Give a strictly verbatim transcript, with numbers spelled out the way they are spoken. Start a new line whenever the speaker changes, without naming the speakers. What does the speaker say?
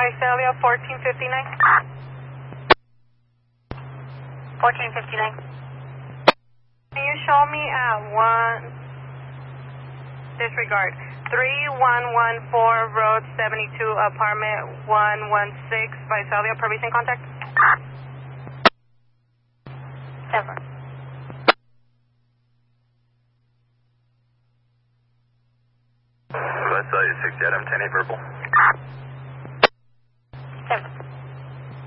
Visalia, fourteen fifty-nine.
fourteen fifty-nine.
Can you show me at one, disregard, three one one four Road seventy-two, apartment one one six, Visalia, per recent contact?
Seven.
Visalia, sixty Adam, ten eight, verbal.